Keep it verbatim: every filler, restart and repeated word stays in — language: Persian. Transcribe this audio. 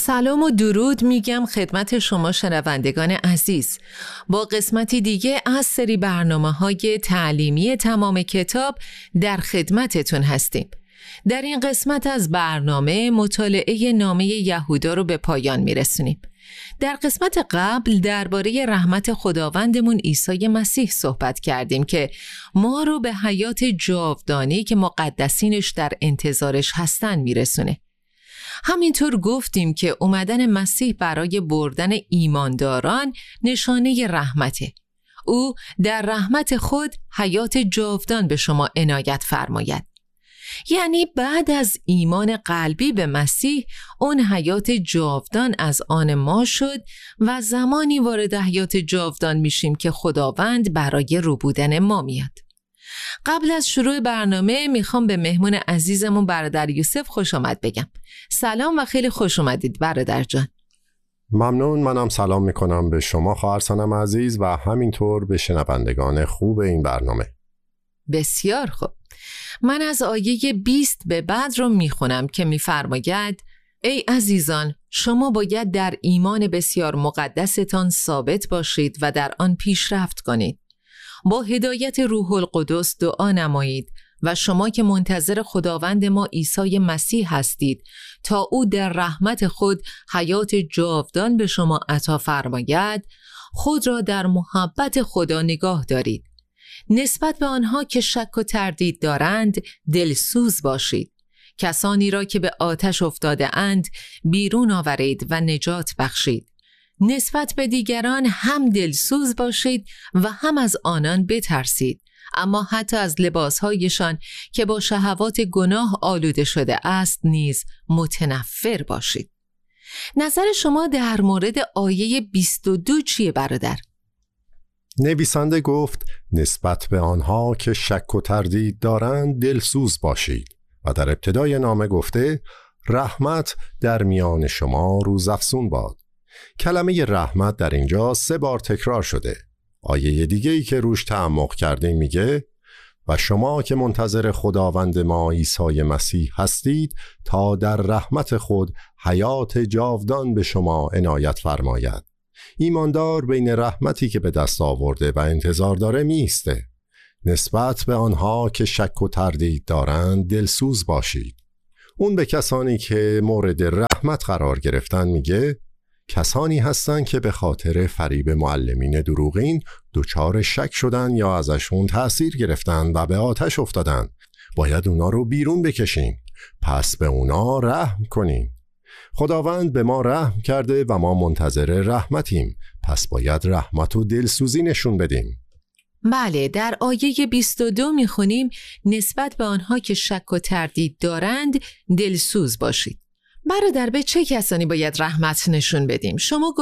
سلام و درود میگم خدمت شما شنوندگان عزیز. با قسمتی دیگه از سری برنامه‌های تعلیمی تمام کتاب در خدمتتون هستیم. در این قسمت از برنامه مطالعه نامه یهودا رو به پایان میرسونیم. در قسمت قبل درباره رحمت خداوندمون عیسی مسیح صحبت کردیم که ما رو به حیات جاودانی که مقدسینش در انتظارش هستن میرسونه. همینطور گفتیم که اومدن مسیح برای بردن ایمانداران نشانه رحمته. او در رحمت خود حیات جاودان به شما عنایت فرماید. یعنی بعد از ایمان قلبی به مسیح اون حیات جاودان از آن ما شد و زمانی وارد حیات جاودان میشیم که خداوند برای رو بودن ما میاد. قبل از شروع برنامه میخوام به مهمون عزیزمون برادر یوسف خوش آمد بگم. سلام و خیلی خوش اومدید برادر جان. ممنون. منم سلام میکنم به شما خواهر سنم عزیز و همینطور به شنوندگان خوب این برنامه. بسیار خوب. من از آیه بیست به بعد رو میخونم که میفرماید: ای عزیزان، شما باید در ایمان بسیار مقدستان ثابت باشید و در آن پیشرفت کنید. با هدایت روح القدس دعا نمایید و شما که منتظر خداوند ما عیسی مسیح هستید تا او در رحمت خود حیات جاودان به شما عطا فرماید، خود را در محبت خدا نگاه دارید. نسبت به آنها که شک و تردید دارند دلسوز باشید. کسانی را که به آتش افتاده اند بیرون آورید و نجات بخشید. نسبت به دیگران هم دلسوز باشید و هم از آنان بترسید، اما حتی از لباسهایشان که با شهوات گناه آلوده شده است نیز متنفر باشید. نظر شما در مورد آیه بیست و دو چیه برادر؟ نویسنده گفت نسبت به آنها که شک و تردید دارند دلسوز باشید و در ابتدای نامه گفته رحمت در میان شما روزافزون باد. کلمه رحمت در اینجا سه بار تکرار شده. آیه دیگه‌ای که روش تعمق کردیم میگه و شما که منتظر خداوند ما عیسی مسیح هستید تا در رحمت خود حیات جاودان به شما عنایت فرماید. ایماندار بین رحمتی که به دست آورده و انتظار داره میسته. نسبت به آنها که شک و تردید دارند دلسوز باشید. اون به کسانی که مورد رحمت قرار گرفتن میگه کسانی هستند که به خاطر فریب معلمین دروغین دچار شک شدن یا ازشون تأثیر گرفتن و به آتش افتادن. باید اونا رو بیرون بکشین. پس به اونا رحم کنین. خداوند به ما رحم کرده و ما منتظر رحمتیم. پس باید رحمت و دلسوزی نشون بدیم. بله، در آیه بیست و دو میخونیم نسبت به آنها که شک و تردید دارند دلسوز باشید. برادر، به چه کسانی باید رحمت نشون بدیم؟ شما